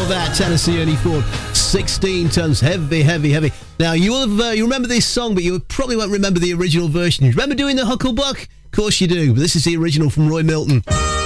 that, Tennessee Ernie Ford, 16 tons, heavy, heavy, heavy. Now, you will have, you remember this song, but you probably won't remember the original version. You remember doing the Hucklebuck? Of course you do, but this is the original from Roy Milton.